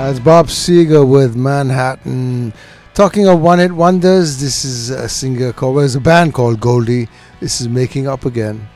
As Bob Seger with Manhattan. Talking of one hit wonders, this is a singer called, well, it's a band called Goldie. This is Making Up Again.